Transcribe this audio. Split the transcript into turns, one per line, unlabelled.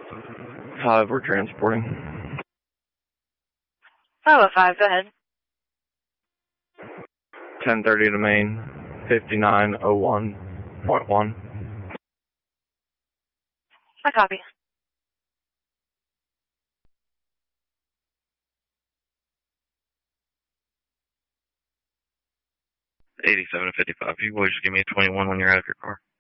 5, we're transporting.
505, go ahead.
1030 to main, 5901.1.
I copy.
$87.55. You boys just give me a 21 when you're out of your car.